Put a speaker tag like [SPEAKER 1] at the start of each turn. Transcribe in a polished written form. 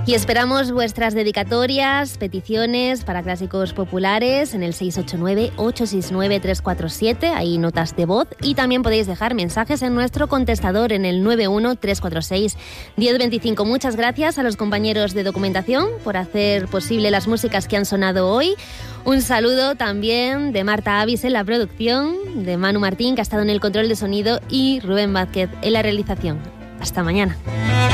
[SPEAKER 1] Y esperamos vuestras dedicatorias, peticiones para clásicos populares en el 689-869-347, ahí notas de voz, y también podéis dejar mensajes en nuestro contestador en el 91-346-1025. Muchas gracias a los compañeros de documentación por hacer posible las músicas que han sonado hoy. Un saludo también de Marta Avis en la producción, de Manu Martín, que ha estado en el control de sonido, y Rubén Vázquez en la realización. Hasta mañana.